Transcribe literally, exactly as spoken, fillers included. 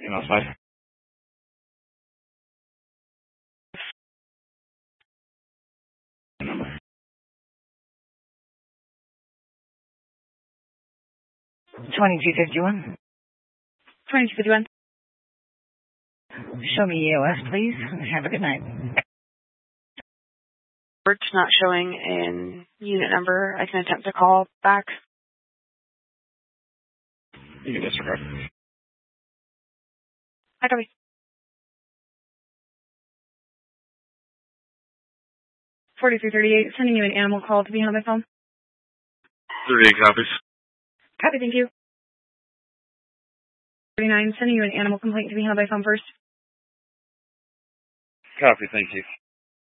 email five. Number. twenty-two fifty-one. twenty-two fifty-one. Show me E O S, please. Have a good night. It's not showing in unit number. I can attempt to call back. You can disregard. I copy. forty-three thirty-eight, sending you an animal call to be on my phone. thirty-eight copies. Copy, thank you. thirty-nine, sending you an animal complaint to be handled by phone first. Copy, thank you.